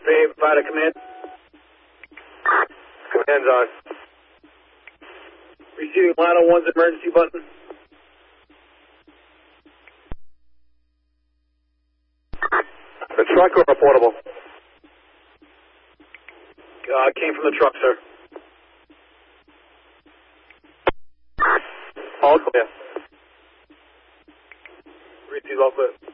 Bay, provide a command. Command's on. Receiving line 1's emergency button. The truck or a portable? Came from the truck, sir. All clear. Receive all clear.